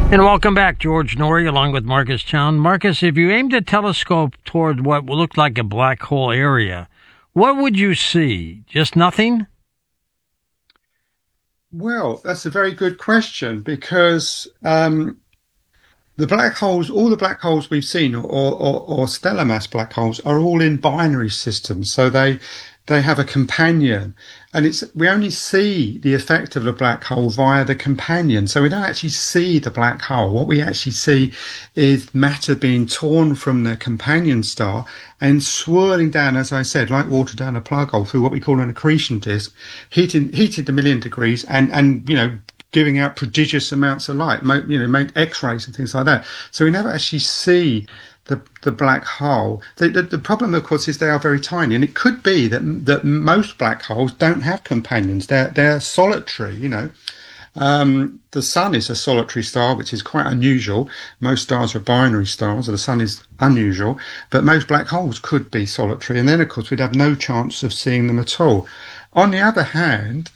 And welcome back, George Norrie, along with Marcus Chown. Marcus, if you aimed a telescope toward what looked like a black hole area, what would you see? Just nothing? Well, that's a very good question because the black holes, all the black holes we've seen, or stellar mass black holes, are all in binary systems. So they have a companion, and it's we only see the effect of the black hole via the companion. So we don't actually see the black hole. What we actually see is matter being torn from the companion star and swirling down, as I said, like water down a plug hole through what we call an accretion disk, heated a million degrees, and giving out prodigious amounts of light, make X-rays and things like that. So we never actually see the black hole. The problem, of course, is they are very tiny, and it could be that most black holes don't have companions. They're solitary. The sun is a solitary star, which is quite unusual. Most stars are binary stars, so the sun is unusual, but most black holes could be solitary, and then, of course, we'd have no chance of seeing them at all. On the other hand,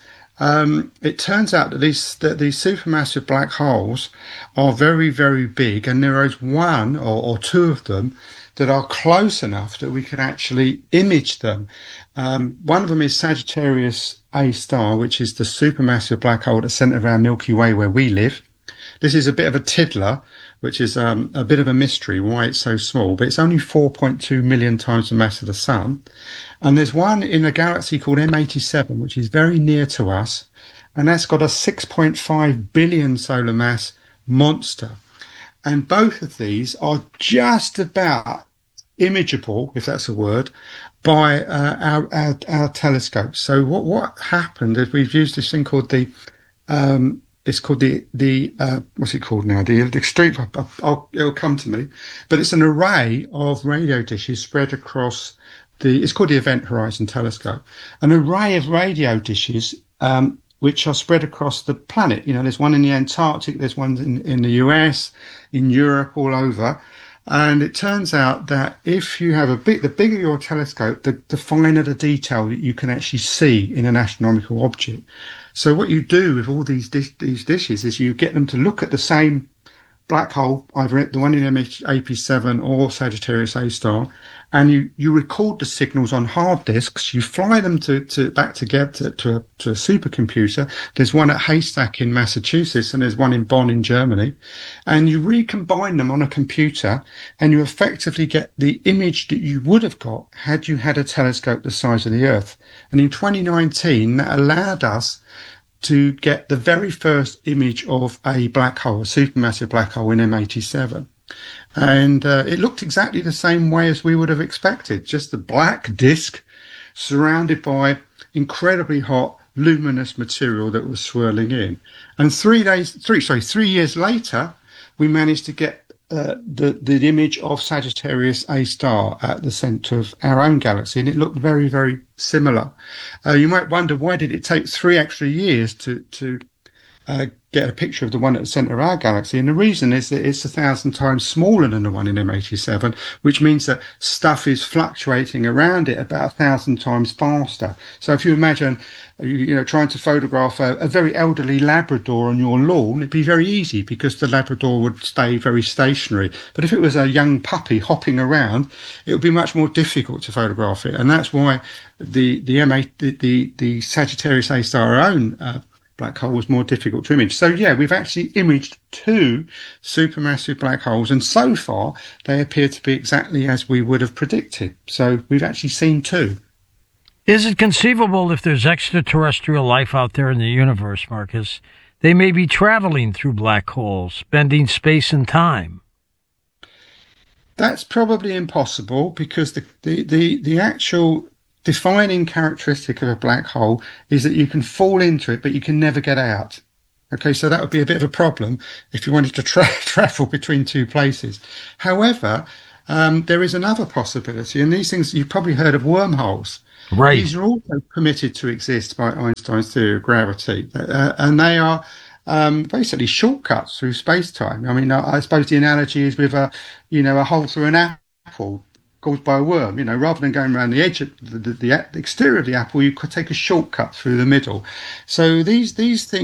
it turns out that these supermassive black holes are very, very big, and there is one or two of them that are close enough that we can actually image them. One of them is Sagittarius A star, which is the supermassive black hole at the centre of our Milky Way where we live. This is a bit of a tiddler, which is a bit of a mystery why it's so small, but it's only 4.2 million times the mass of the sun. And there's one in a galaxy called M87, which is very near to us, and that's got a 6.5 billion solar mass monster. And both of these are just about imageable, if that's a word, by our telescopes. So what happened is we've used this thing called it's called the what's it called now? The extreme. It'll come to me, but it's an array of radio dishes spread across it's called the Event Horizon Telescope. An array of radio dishes which are spread across the planet. There's one in the Antarctic, there's one in the US, in Europe, all over. And it turns out that if you have the bigger your telescope, the finer the detail that you can actually see in an astronomical object. So what you do with all these dishes is you get them to look at the same black hole, either the one in AP7 or Sagittarius A star, and you record the signals on hard disks. You fly them back together to a supercomputer. There's one at Haystack in Massachusetts, and there's one in Bonn in Germany, and you recombine them on a computer, and you effectively get the image that you would have got had you had a telescope the size of the Earth. And in 2019, that allowed us to get the very first image of a black hole, a supermassive black hole in M87. And it looked exactly the same way as we would have expected, just a black disk surrounded by incredibly hot, luminous material that was swirling in. And 3 years later, we managed to get the image of Sagittarius A star at the centre of our own galaxy, and it looked very, very similar. You might wonder, why did it take 3 extra years to get a picture of the one at the centre of our galaxy? And the reason is that it's 1,000 times smaller than the one in M87, which means that stuff is fluctuating around it about 1,000 times faster. So if you imagine, trying to photograph a very elderly Labrador on your lawn, it'd be very easy because the Labrador would stay very stationary. But if it was a young puppy hopping around, it would be much more difficult to photograph it. And that's why the Sagittarius A star, our own black hole, was more difficult to image. So yeah, we've actually imaged 2 supermassive black holes, and so far they appear to be exactly as we would have predicted. So we've actually seen 2. Is it conceivable, if there's extraterrestrial life out there in the universe, Marcus, they may be traveling through black holes, bending space and time? That's probably impossible, because the actual defining characteristic of a black hole is that you can fall into it, but you can never get out. Okay, so that would be a bit of a problem if you wanted to travel between 2 places. However, there is another possibility, and these things, you've probably heard of wormholes. Right. These are also permitted to exist by Einstein's theory of gravity, and they are basically shortcuts through space-time. I mean, I suppose the analogy is with a hole through an apple caused by a worm. Rather than going around the edge of the exterior of the apple, you could take a shortcut through the middle. So these things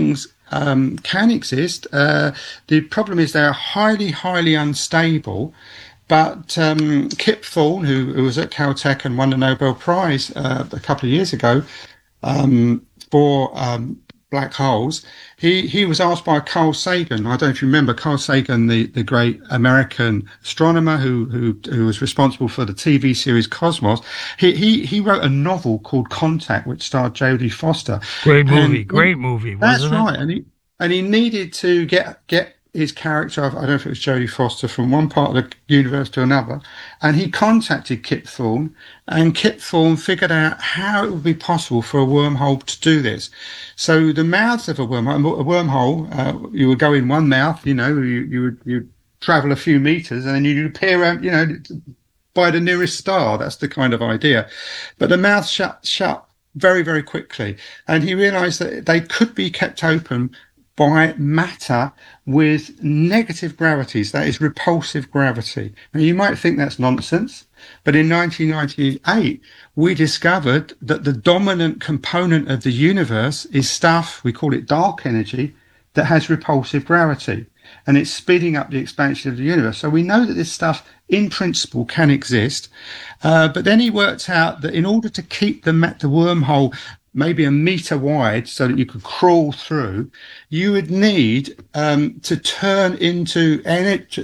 can exist. The problem is they're highly, highly unstable. But Kip Thorne, who was at Caltech and won the Nobel Prize a couple of years ago for black holes, he was asked by Carl Sagan. I don't know if you remember Carl Sagan, the great American astronomer who was responsible for the TV series Cosmos. He wrote a novel called Contact, which starred Jodie Foster. Great movie. That's right, and he needed to get his character, I don't know if it was Jodie Foster, from one part of the universe to another, and he contacted Kip Thorne, and Kip Thorne figured out how it would be possible for a wormhole to do this. So the mouths of a wormhole, you would go in one mouth, you would travel a few meters, and then you'd appear around, by the nearest star. That's the kind of idea. But the mouth shut very, very quickly, and he realized that they could be kept open by matter with negative gravities, that is repulsive gravity. Now, you might think that's nonsense, but in 1998, we discovered that the dominant component of the universe is stuff, we call it dark energy, that has repulsive gravity, and it's speeding up the expansion of the universe. So we know that this stuff, in principle, can exist. But then he worked out that in order to keep the wormhole maybe a meter wide so that you could crawl through, you would need to turn into energy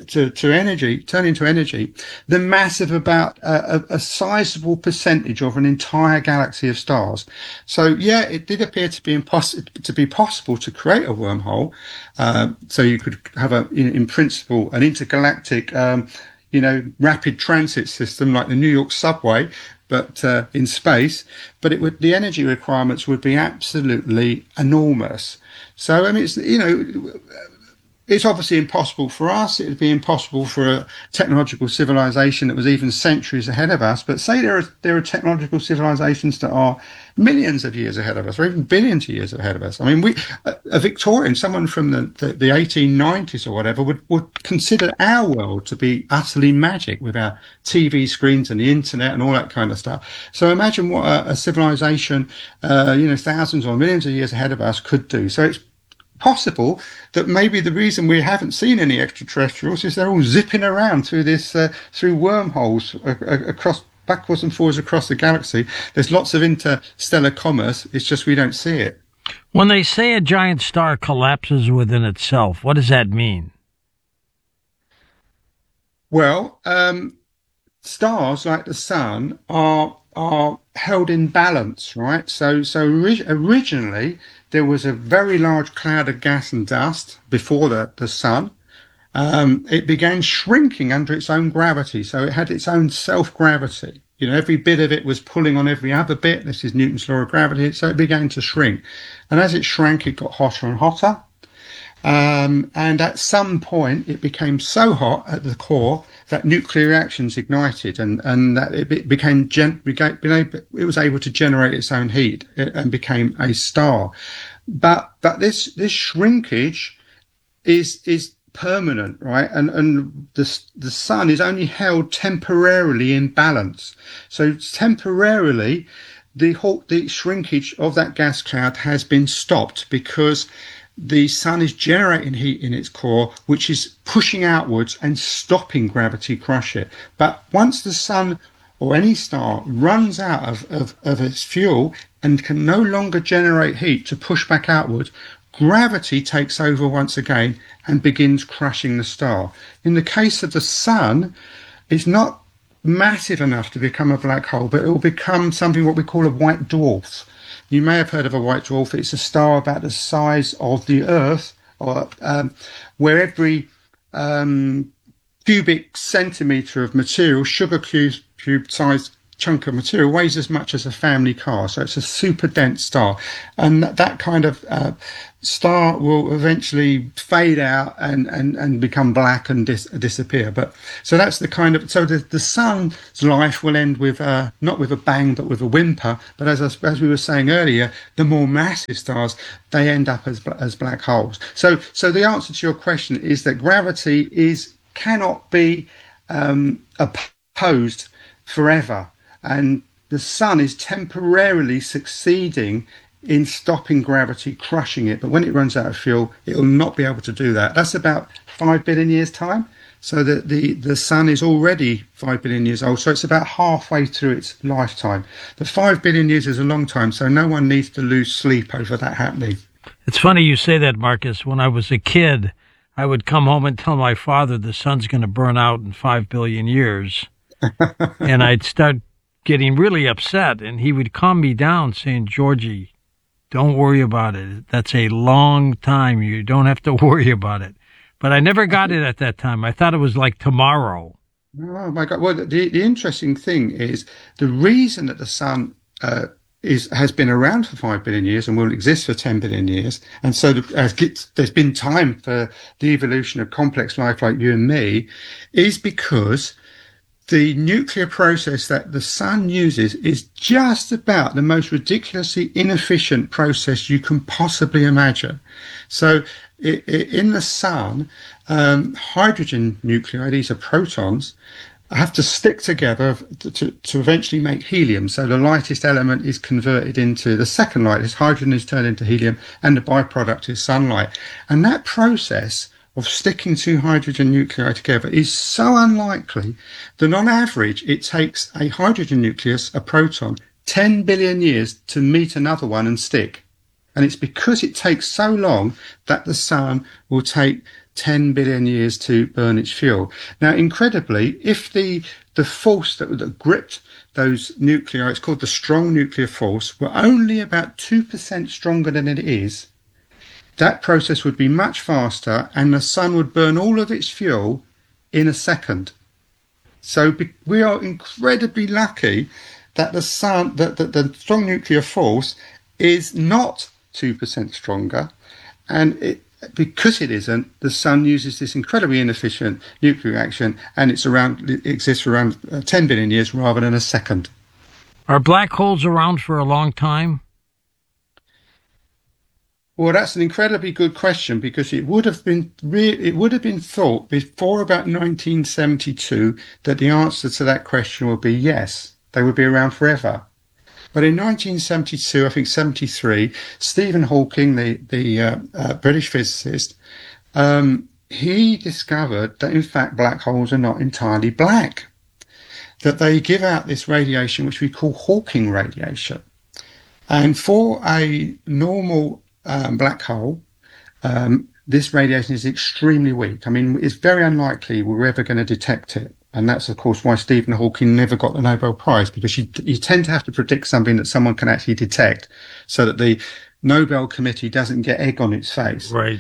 the mass of about a sizable percentage of an entire galaxy of stars. So yeah, it did appear to be possible to create a wormhole, so you could have in principle an intergalactic rapid transit system like the New York subway, but in space. But the energy requirements would be absolutely enormous. So I mean, it's obviously impossible for us. It would be impossible for a technological civilization that was even centuries ahead of us. But say there are technological civilizations that are millions of years ahead of us, or even billions of years ahead of us. I mean, a Victorian, someone from the 1890s or whatever, would consider our world to be utterly magic with our TV screens and the internet and all that kind of stuff. So imagine what a civilization, thousands or millions of years ahead of us could do. So it's possible that maybe the reason we haven't seen any extraterrestrials is they're all zipping around through through wormholes across backwards and forwards across the galaxy. There's lots of interstellar commerce. It's just we don't see it. When they say a giant star collapses within itself, what does that mean? Well, stars like the sun are held in balance, right? So originally there was a very large cloud of gas and dust before the sun. It began shrinking under its own gravity, so it had its own self-gravity. Every bit of it was pulling on every other bit. This is Newton's law of gravity. So it began to shrink, and as it shrank, it got hotter and hotter. And at some point, it became so hot at the core that nuclear reactions ignited, and that it was able to generate its own heat and became a star. But this shrinkage is permanent, right? And the sun is only held temporarily in balance. So temporarily, the shrinkage of that gas cloud has been stopped because the sun is generating heat in its core, which is pushing outwards and stopping gravity crush it. But once the sun or any star runs out of its fuel and can no longer generate heat to push back outwards, gravity takes over once again and begins crushing the star. In the case of the sun, it's not massive enough to become a black hole, but it will become something what we call a white dwarf. You may have heard of a white dwarf. It's a star about the size of the Earth, or where every cubic centimetre of material, sugar cube sized chunk of material, weighs as much as a family car. So it's a super dense star, and that kind of star will eventually fade out and become black and disappear. But so that's the kind of, so the sun's life will end with not with a bang but with a whimper. But as we were saying earlier, the more massive stars, they end up as black holes. So the answer to your question is that gravity cannot be opposed forever. And the sun is temporarily succeeding in stopping gravity, crushing it. But when it runs out of fuel, it will not be able to do that. That's about 5 billion years' time. So the sun is already 5 billion years old. So it's about halfway through its lifetime. But 5 billion years is a long time. So no one needs to lose sleep over that happening. It's funny you say that, Marcus. When I was a kid, I would come home and tell my father the sun's going to burn out in 5 billion years. And I'd start getting really upset. And he would calm me down saying, Georgie, don't worry about it. That's a long time. You don't have to worry about it. But I never got it at that time. I thought it was like tomorrow. Oh my God! Well, the interesting thing is the reason that the sun has been around for 5 billion years and will exist for 10 billion years, and so there's been time for the evolution of complex life like you and me, is because the nuclear process that the sun uses is just about the most ridiculously inefficient process you can possibly imagine. So in the sun, hydrogen nuclei, these are protons, have to stick together to eventually make helium. So the lightest element is converted into the second lightest. Hydrogen is turned into helium, and the byproduct is sunlight. And that process of sticking two hydrogen nuclei together is so unlikely that on average it takes a hydrogen nucleus, a proton, 10 billion years to meet another one and stick. And it's because it takes so long that the sun will take 10 billion years to burn its fuel. Now, incredibly, if the force that gripped those nuclei, it's called the strong nuclear force, were only about 2% stronger than it is, that process would be much faster and the sun would burn all of its fuel in a second. So we are incredibly lucky that the sun, that the strong nuclear force is not 2% stronger, and because it isn't, the sun uses this incredibly inefficient nuclear reaction, and it exists for around 10 billion years rather than a second. Are black holes around for a long time? Well, that's an incredibly good question, because it would have been thought before about 1972 that the answer to that question would be yes, they would be around forever. But in 1972, I think 73, Stephen Hawking, the British physicist, he discovered that in fact black holes are not entirely black, that they give out this radiation which we call Hawking radiation. And for a normal black hole, this radiation is extremely weak. I mean, it's very unlikely we're ever going to detect it. And that's, of course, why Stephen Hawking never got the Nobel Prize, because you tend to have to predict something that someone can actually detect so that the Nobel Committee doesn't get egg on its face. Right.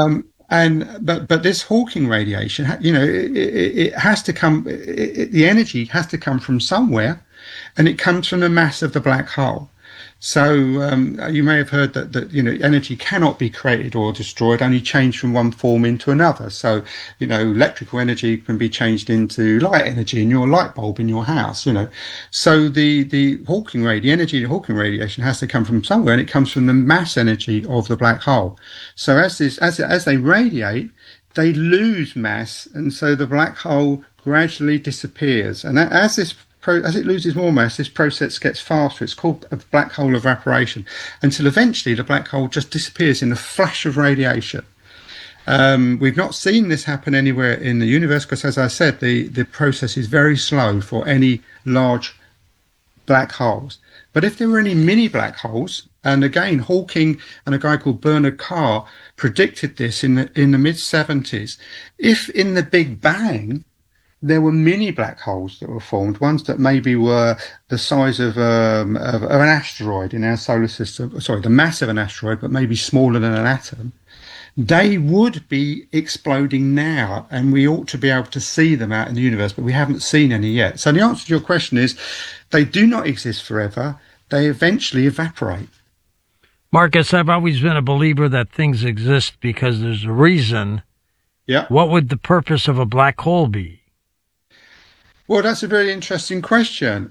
But this Hawking radiation, it has to come, the energy has to come from somewhere, and it comes from the mass of the black hole. So you may have heard that energy cannot be created or destroyed, only changed from one form into another. So electrical energy can be changed into light energy in your light bulb in your house. So the Hawking energy of Hawking radiation has to come from somewhere, and it comes from the mass energy of the black hole. So as they radiate, they lose mass, and so the black hole gradually disappears. And as it loses more mass, this process gets faster. It's called a black hole evaporation, until eventually the black hole just disappears in a flash of radiation. We've not seen this happen anywhere in the universe because, as I said, the process is very slow for any large black holes. But if there were any mini black holes, and again, Hawking and a guy called Bernard Carr predicted this in the mid-70s, if in the Big Bang there were mini black holes that were formed, ones that maybe were the size of an asteroid in our solar system, the mass of an asteroid, but maybe smaller than an atom, they would be exploding now, and we ought to be able to see them out in the universe, but we haven't seen any yet. So the answer to your question is they do not exist forever. They eventually evaporate. Marcus, I've always been a believer that things exist because there's a reason. Yeah. What would the purpose of a black hole be? Well, that's a very interesting question,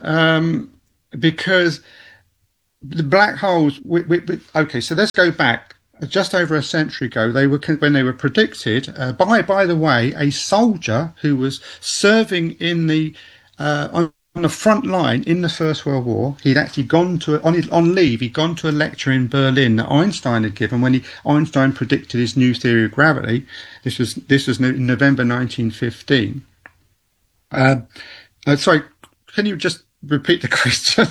because the black holes. Okay, so let's go back just over a century ago. When they were predicted by the way, a soldier who was serving in on the front line in the First World War. He'd actually gone to on leave. He'd gone to a lecture in Berlin that Einstein had given when Einstein predicted his new theory of gravity. This was in November 1915. Sorry, can you just repeat the question?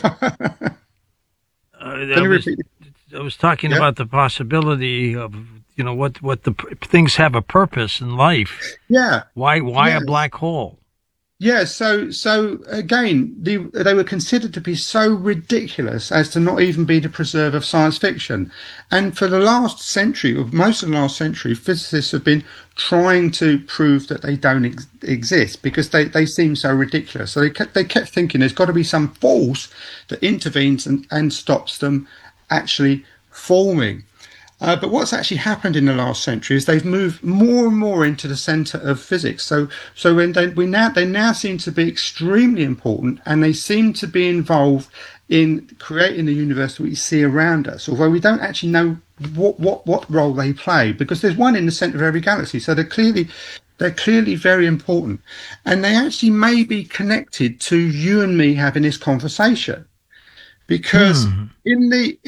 I was talking about the possibility of, what the things have a purpose in life. Yeah. Why a black hole? Yeah, so again, they were considered to be so ridiculous as to not even be the preserve of science fiction. And for the last century, or most of the last century, physicists have been trying to prove that they don't exist because they seem so ridiculous. So they kept thinking there's got to be some force that intervenes and stops them actually forming. But what's actually happened in the last century is they've moved more and more into the centre of physics. So when they now seem to be extremely important, and they seem to be involved in creating the universe that we see around us. Although we don't actually know what role they play, because there's one in the centre of every galaxy. So they're clearly very important, and they actually may be connected to you and me having this conversation, because in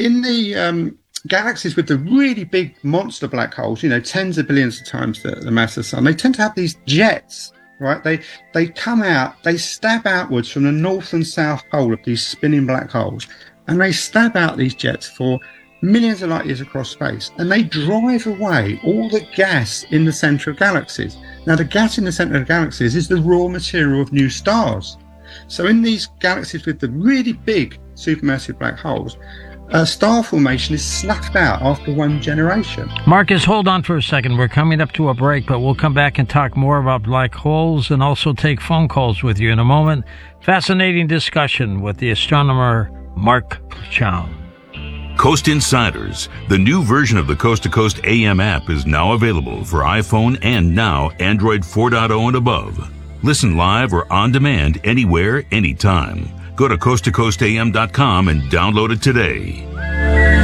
the galaxies with the really big monster black holes, tens of billions of times the mass of the sun, they tend to have these jets, right? They come out, they stab outwards from the north and south pole of these spinning black holes, and they stab out these jets for millions of light years across space, and they drive away all the gas in the centre of galaxies. Now, the gas in the centre of galaxies is the raw material of new stars. So in these galaxies with the really big supermassive black holes, star formation is snuffed out after one generation. Marcus, hold on for a second. We're coming up to a break, but we'll come back and talk more about black holes and also take phone calls with you in a moment. Fascinating discussion with the astronomer Mark Chown. Coast Insiders, the new version of the Coast to Coast AM app, is now available for iPhone and now Android 4.0 and above. Listen live or on demand anywhere, anytime. Go to coasttocoastam.com and download it today.